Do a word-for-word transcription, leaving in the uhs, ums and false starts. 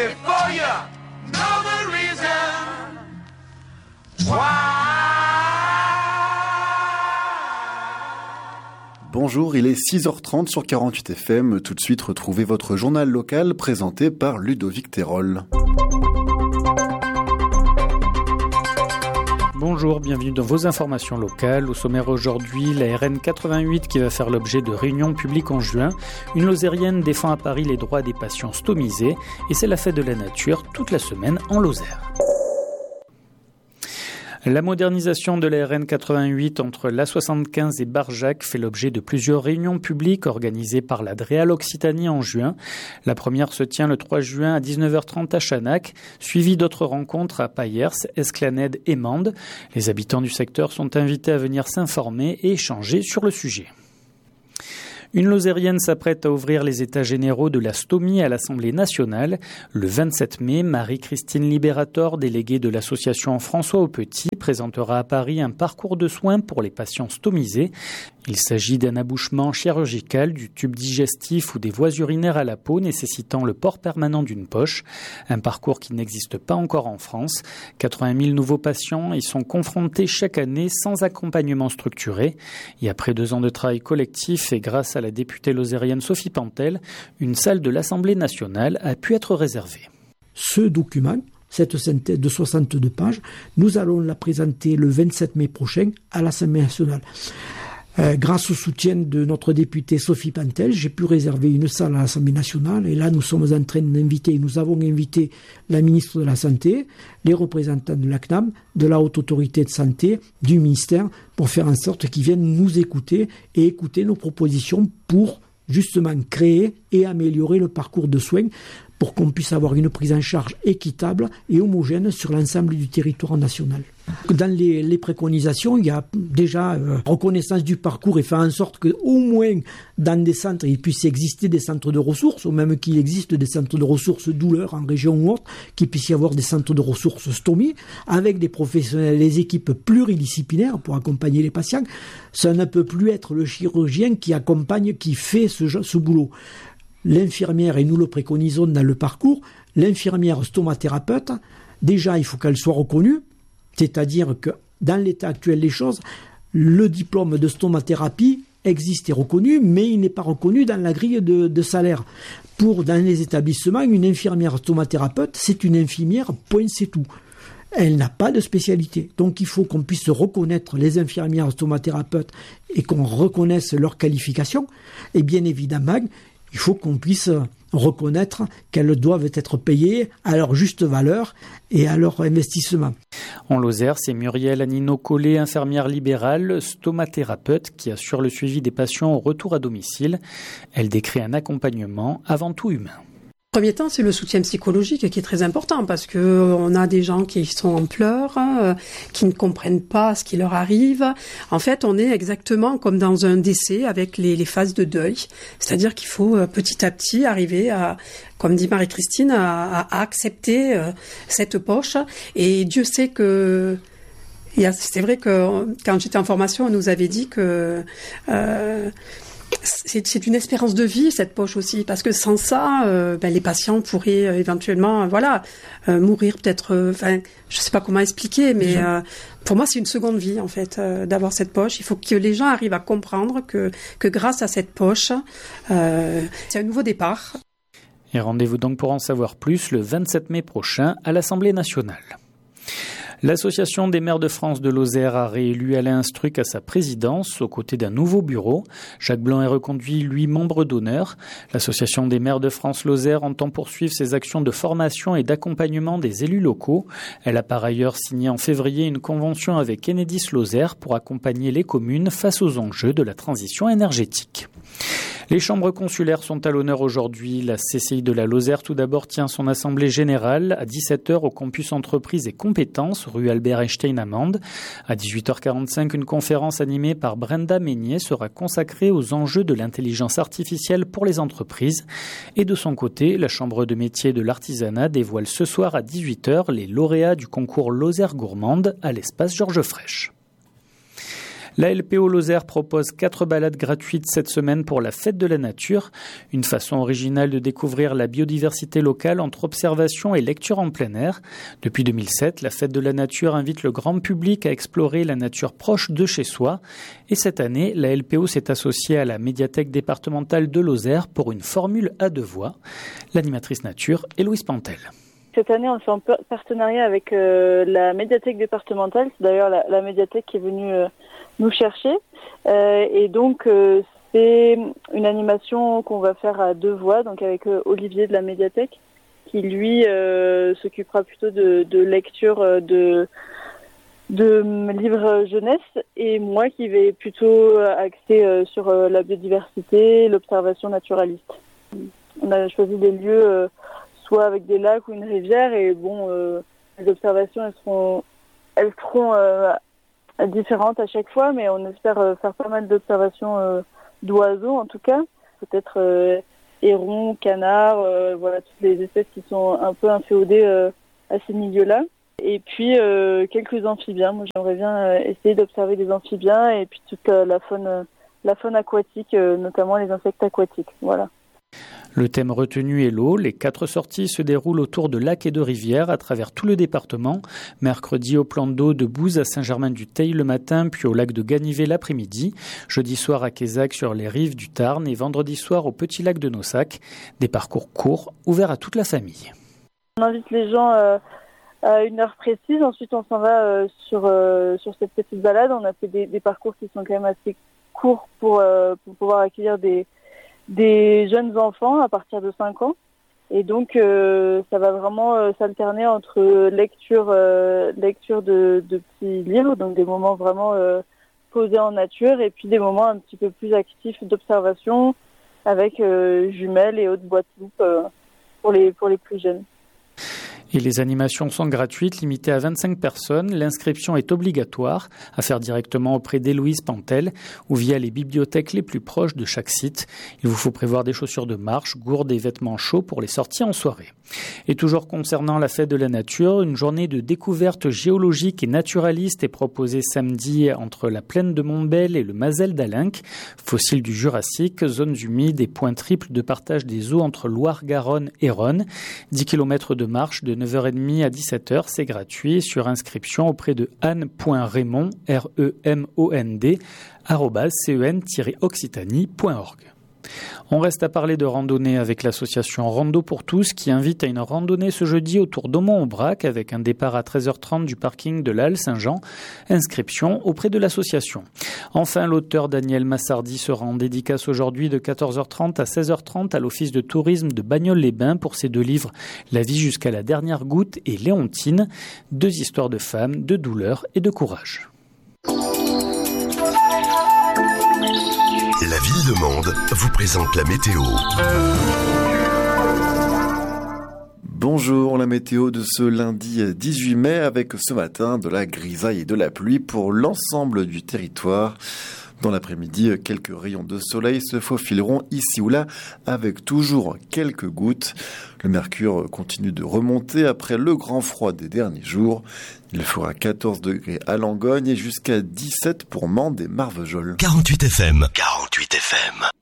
before you know the reason why. Bonjour, il est six heures trente sur quarante-huit F M. Tout de suite, retrouvez votre journal local présenté par Ludovic Terol. Bonjour, bienvenue dans vos informations locales. Au sommaire aujourd'hui, la R N quatre-vingt-huit qui va faire l'objet de réunions publiques en juin. Une Lozérienne défend à Paris les droits des patients stomisés et c'est la fête de la nature toute la semaine en Lozère. La modernisation de la R N quatre-vingt-huit entre l'A soixante-quinze et Barjac fait l'objet de plusieurs réunions publiques organisées par la Dreal Occitanie en juin. La première se tient le trois juin à dix-neuf heures trente à Chanac, suivie d'autres rencontres à Payers, Esclanède et Mende. Les habitants du secteur sont invités à venir s'informer et échanger sur le sujet. Une Lozérienne s'apprête à ouvrir les états généraux de la stomie à l'Assemblée nationale. Le vingt-sept mai, Marie-Christine Liberator, déléguée de l'association François Aupetit, présentera à Paris un parcours de soins pour les patients stomisés. Il s'agit d'un abouchement chirurgical du tube digestif ou des voies urinaires à la peau nécessitant le port permanent d'une poche. Un parcours qui n'existe pas encore en France. quatre-vingt mille nouveaux patients y sont confrontés chaque année sans accompagnement structuré. Et après deux ans de travail collectif et grâce à la députée lozérienne Sophie Pantel, une salle de l'Assemblée nationale a pu être réservée. Ce document, cette synthèse de soixante-deux pages, nous allons la présenter le vingt-sept mai prochain à l'Assemblée nationale. Euh, grâce au soutien de notre députée Sophie Pantel, j'ai pu réserver une salle à l'Assemblée nationale et là nous sommes en train d'inviter, nous avons invité la ministre de la Santé, les représentants de l'A C N A M, de la Haute Autorité de Santé, du ministère, pour faire en sorte qu'ils viennent nous écouter et écouter nos propositions pour justement créer et améliorer le parcours de soins pour qu'on puisse avoir une prise en charge équitable et homogène sur l'ensemble du territoire national. Dans les, les préconisations, il y a déjà euh, reconnaissance du parcours et faire en sorte qu'au moins dans des centres, il puisse exister des centres de ressources, ou même qu'il existe des centres de ressources douleurs en région ou autre, qu'il puisse y avoir des centres de ressources stomie, avec des professionnels, des équipes pluridisciplinaires pour accompagner les patients. Ça ne peut plus être le chirurgien qui accompagne, qui fait ce, ce boulot. L'infirmière, et nous le préconisons dans le parcours, l'infirmière stomathérapeute, déjà il faut qu'elle soit reconnue, c'est-à-dire que dans l'état actuel des choses, le diplôme de stomathérapie existe et reconnu, mais il n'est pas reconnu dans la grille de, de salaire. Pour, dans les établissements, une infirmière stomathérapeute, c'est une infirmière, point, c'est tout. Elle n'a pas de spécialité. Donc il faut qu'on puisse reconnaître les infirmières stomathérapeutes et qu'on reconnaisse leurs qualifications. Et bien évidemment, il faut qu'on puisse reconnaître qu'elles doivent être payées à leur juste valeur et à leur investissement. En Lozère, c'est Muriel Anino-Collet, infirmière libérale, stomathérapeute, qui assure le suivi des patients au retour à domicile. Elle décrit un accompagnement avant tout humain. En premier temps, c'est le soutien psychologique qui est très important parce que on a des gens qui sont en pleurs, euh, qui ne comprennent pas ce qui leur arrive. En fait, on est exactement comme dans un décès avec les, les phases de deuil. C'est-à-dire qu'il faut euh, petit à petit arriver à, comme dit Marie-Christine, à, à accepter euh, cette poche. Et Dieu sait que il y a, c'est vrai que quand j'étais en formation, on nous avait dit que euh, C'est, c'est une espérance de vie, cette poche aussi, parce que sans ça, euh, ben, les patients pourraient euh, éventuellement, euh, voilà, euh, mourir peut-être. Enfin, euh, je sais pas comment expliquer, mais euh, pour moi, c'est une seconde vie en fait euh, d'avoir cette poche. Il faut que les gens arrivent à comprendre que que grâce à cette poche, euh, c'est un nouveau départ. Et rendez-vous donc pour en savoir plus le vingt-sept mai prochain à l'Assemblée nationale. L'Association des maires de France de Lozère a réélu Alain Struck à sa présidence aux côtés d'un nouveau bureau. Jacques Blanc est reconduit, lui, membre d'honneur. L'Association des maires de France Lozère entend poursuivre ses actions de formation et d'accompagnement des élus locaux. Elle a par ailleurs signé en février une convention avec Enedis Lozère pour accompagner les communes face aux enjeux de la transition énergétique. Les chambres consulaires sont à l'honneur aujourd'hui. La C C I de la Lozère, tout d'abord, tient son assemblée générale à dix-sept heures au campus entreprises et compétences, rue Albert Einstein à Mende. À dix-huit heures quarante-cinq, une conférence animée par Brenda Meignier sera consacrée aux enjeux de l'intelligence artificielle pour les entreprises. Et de son côté, la Chambre de métiers de l'artisanat dévoile ce soir à dix-huit heures les lauréats du concours Lozère gourmande à l'espace Georges Frêche. La L P O Lozère propose quatre balades gratuites cette semaine pour la fête de la nature, une façon originale de découvrir la biodiversité locale entre observation et lecture en plein air. Depuis deux mille sept, la fête de la nature invite le grand public à explorer la nature proche de chez soi. Et cette année, la L P O s'est associée à la médiathèque départementale de Lozère pour une formule à deux voix. L'animatrice nature est Louise Pantel. Cette année, on fait en partenariat avec euh, la médiathèque départementale. C'est d'ailleurs la, la médiathèque qui est venue euh, nous chercher. Euh, et donc, euh, c'est une animation qu'on va faire à deux voix, donc avec euh, Olivier de la médiathèque, qui lui euh, s'occupera plutôt de, de lecture euh, de, de livres jeunesse, et moi qui vais plutôt axer euh, sur euh, la biodiversité, l'observation naturaliste. On a choisi des lieux euh, soit avec des lacs ou une rivière, et bon, euh, les observations elles seront, elles seront euh, différentes à chaque fois, mais on espère euh, faire pas mal d'observations euh, d'oiseaux en tout cas, peut-être euh, hérons, canards, euh, voilà toutes les espèces qui sont un peu inféodées euh, à ces milieux-là. Et puis euh, quelques amphibiens. Moi, j'aimerais bien euh, essayer d'observer des amphibiens et puis toute euh, la faune, euh, la faune aquatique, euh, notamment les insectes aquatiques. Voilà. Le thème retenu est l'eau. Les quatre sorties se déroulent autour de lacs et de rivières à travers tout le département. Mercredi au plan d'eau de Bouze à Saint-Germain-du-Teil le matin, puis au lac de Ganivet l'après-midi. Jeudi soir à Quézac sur les rives du Tarn et vendredi soir au petit lac de Nossac. Des parcours courts, ouverts à toute la famille. On invite les gens euh, à une heure précise. Ensuite, on s'en va euh, sur, euh, sur cette petite balade. On a fait des, des parcours qui sont quand même assez courts pour, euh, pour pouvoir accueillir des des jeunes enfants à partir de cinq ans. Et donc, euh, ça va vraiment euh, s'alterner entre lecture, euh, lecture de, de petits livres, donc des moments vraiment euh, posés en nature, et puis des moments un petit peu plus actifs d'observation avec euh, jumelles et autres boîtes loupe euh, pour les, pour les plus jeunes. Et les animations sont gratuites, limitées à vingt-cinq personnes. L'inscription est obligatoire, à faire directement auprès d'Héloïse Pantel ou via les bibliothèques les plus proches de chaque site. Il vous faut prévoir des chaussures de marche, gourdes et vêtements chauds pour les sorties en soirée. Et toujours concernant la fête de la nature, une journée de découverte géologique et naturaliste est proposée samedi entre la plaine de Montbel et le Mazel d'Alinck. Fossiles du Jurassique, zones humides et points triples de partage des eaux entre Loire-Garonne et Rhône. dix kilomètres de marche de neuf heures trente à dix-sept heures, c'est gratuit, sur inscription auprès de anne point raymond, R E M O N D, arobase cen tiret occitanie point org. On reste à parler de randonnée avec l'association Rando pour tous qui invite à une randonnée ce jeudi autour d'Aumont-Aubrac avec un départ à treize heures trente du parking de la Halle Saint-Jean. Inscription auprès de l'association. Enfin, l'auteur Daniel Massardi sera en dédicace aujourd'hui de quatorze heures trente à seize heures trente à l'office de tourisme de Bagnoles-les-Bains pour ses deux livres La vie jusqu'à la dernière goutte et Léontine, deux histoires de femmes, de douleur et de courage. La Ville de Mende vous présente la météo. Bonjour, la météo de ce lundi dix-huit mai avec ce matin de la grisaille et de la pluie pour l'ensemble du territoire. Dans l'après-midi, quelques rayons de soleil se faufileront ici ou là avec toujours quelques gouttes. Le mercure continue de remonter après le grand froid des derniers jours. Il fera quatorze degrés à Langogne et jusqu'à dix-sept pour Mende et Marvejols. quarante-huit F M. quarante-huit F M.